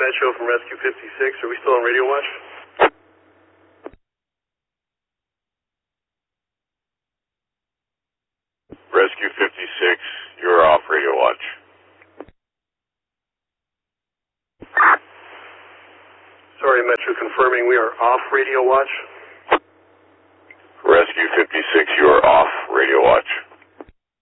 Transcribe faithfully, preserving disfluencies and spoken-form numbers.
Metro from Rescue fifty-six. Are we still on radio watch? Rescue fifty-six, you're off radio watch. Sorry, Metro, confirming we are off radio watch. Rescue fifty-six, you are off radio watch.